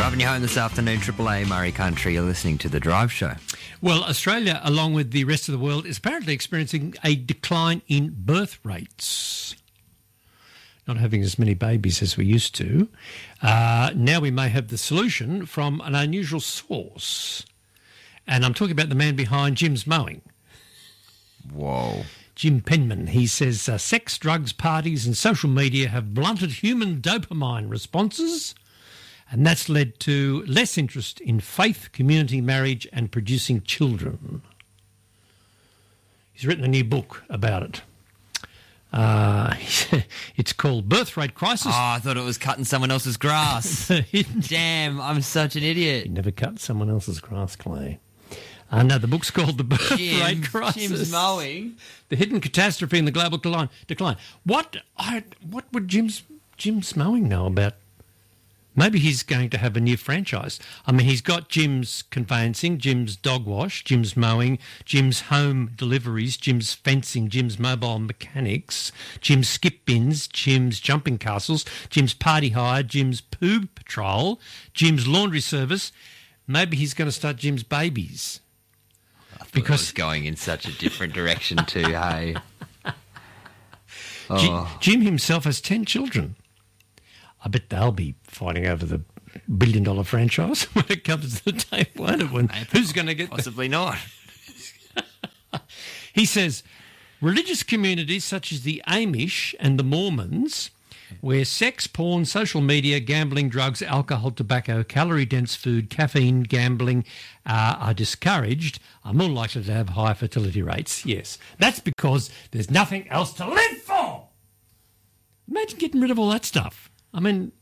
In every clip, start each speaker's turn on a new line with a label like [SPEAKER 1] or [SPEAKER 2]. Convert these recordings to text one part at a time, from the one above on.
[SPEAKER 1] Driving you home this afternoon, Triple A Murray Country. You're listening to The Drive Show.
[SPEAKER 2] Well, Australia, along with the rest of the world, is apparently experiencing a decline in birth rates. Not having as many babies as we used to. Now we may have the solution from an unusual source. And I'm talking about the man behind Jim's Mowing.
[SPEAKER 1] Whoa.
[SPEAKER 2] Jim Penman. He says sex, drugs, parties and social media have blunted human dopamine responses, and that's led to less interest in faith, community, marriage and producing children. He's written a new book about it. It's called Birth Rate Crisis.
[SPEAKER 1] Oh, I thought it was cutting someone else's grass. Damn, I'm such an idiot.
[SPEAKER 2] You never cut someone else's grass, Clay. No, the book's called The Birth Rate Crisis.
[SPEAKER 1] Jim's Mowing.
[SPEAKER 2] The Hidden Catastrophe in the Global Decline. What would Jim's Mowing know about? Maybe he's going to have a new franchise. I mean, he's got Jim's Conveyancing, Jim's Dog Wash, Jim's Mowing, Jim's Home Deliveries, Jim's Fencing, Jim's Mobile Mechanics, Jim's Skip Bins, Jim's Jumping Castles, Jim's Party Hire, Jim's Poo Patrol, Jim's Laundry Service. Maybe he's going to start Jim's Babies.
[SPEAKER 1] Because it's going in such a different direction too, hey? Oh.
[SPEAKER 2] Jim himself has 10 children. I bet they'll be fighting over the $1 billion franchise when it comes to the day, won't it? Who's going to get
[SPEAKER 1] Possibly not.
[SPEAKER 2] He says, religious communities such as the Amish and the Mormons, where sex, porn, social media, gambling, drugs, alcohol, tobacco, calorie-dense food, caffeine, gambling are discouraged, are more likely to have higher fertility rates. Yes, that's because there's nothing else to live for. Imagine getting rid of all that stuff. I mean,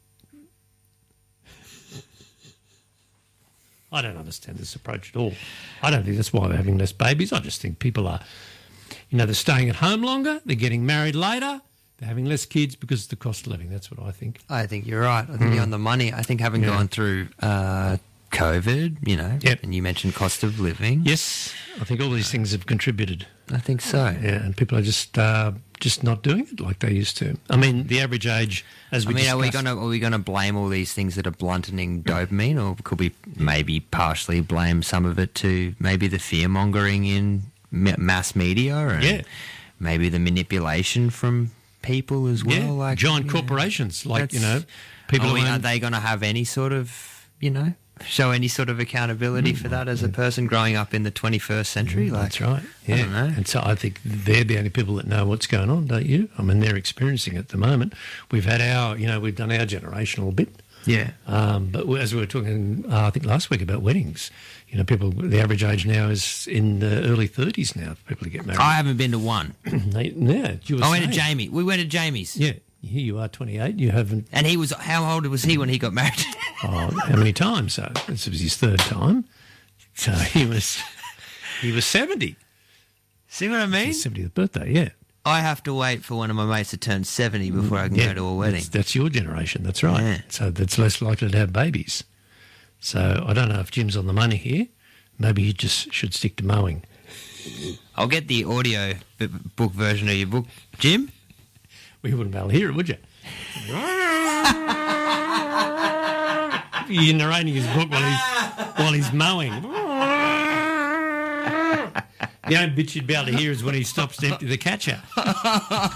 [SPEAKER 2] I don't understand this approach at all. I don't think that's why we're having less babies. I just think people are, they're staying at home longer, they're getting married later, they're having less kids because of the cost of living. That's what I think.
[SPEAKER 1] I think you're right. I think you're on the money. I think having gone through COVID, and you mentioned cost of living.
[SPEAKER 2] Yes, I think all these things have contributed.
[SPEAKER 1] I think so.
[SPEAKER 2] Yeah, and people are just not doing it like they used to. I mean, the average age, as we discussed...
[SPEAKER 1] are we going to blame all these things that are blunting dopamine, or could we maybe partially blame some of it to maybe the fear-mongering in mass media and maybe the manipulation from people as well?
[SPEAKER 2] Yeah,
[SPEAKER 1] like
[SPEAKER 2] giant corporations, people...
[SPEAKER 1] Are they going to have any sort of, show any sort of accountability for that as a person growing up in the 21st century?
[SPEAKER 2] That's right, yeah.
[SPEAKER 1] I don't know.
[SPEAKER 2] And so I think they're the only people that know what's going on, don't you? I mean, they're experiencing it at the moment. We've had we've done our generational bit.
[SPEAKER 1] Yeah.
[SPEAKER 2] But as we were talking, I think last week about weddings, people, the average age now is in the early 30s now for people to get married.
[SPEAKER 1] I haven't been to one.
[SPEAKER 2] I went
[SPEAKER 1] to Jamie. We went to Jamie's.
[SPEAKER 2] Yeah. Here you are, 28. You haven't...
[SPEAKER 1] And how old was he when he got married?
[SPEAKER 2] How many times? So this was his third time. So he was 70.
[SPEAKER 1] See what I mean?
[SPEAKER 2] His 70th birthday, yeah.
[SPEAKER 1] I have to wait for one of my mates to turn 70 before I can go to a wedding.
[SPEAKER 2] That's your generation, that's right.
[SPEAKER 1] Yeah.
[SPEAKER 2] So that's less likely to have babies. So I don't know if Jim's on the money here. Maybe he just should stick to mowing.
[SPEAKER 1] I'll get the audio book version of your book. Jim?
[SPEAKER 2] Well, you wouldn't be able to hear it, would you? You're narrating his book while he's mowing. The only bit you'd be able to hear is when he stops to empty the catcher.